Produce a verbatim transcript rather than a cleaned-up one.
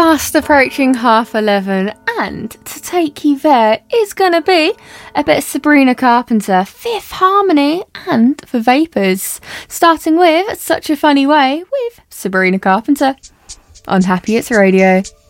fast approaching half eleven, and to take you there is going to be a bit of Sabrina Carpenter, Fifth Harmony, and The Vapors. Starting with Such a Funny Way with Sabrina Carpenter on Happy It's Radio.